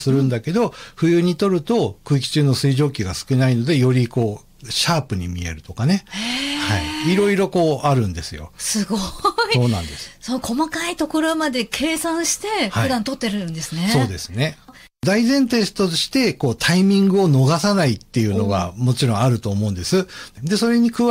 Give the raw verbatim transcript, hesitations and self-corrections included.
するんだけど、うん、冬に撮ると空気中の水蒸気が少ないので、よりこう、シャープに見えるとかね。はい。いろいろこうあるんですよ。 すごい。 そうなんです。 そう、細かいところまで計算して、普段撮ってるんですね。 はい、そうですね。大前提として、こう、タイミングを逃さないっていうのがもちろんあると思うんです。で、それに加え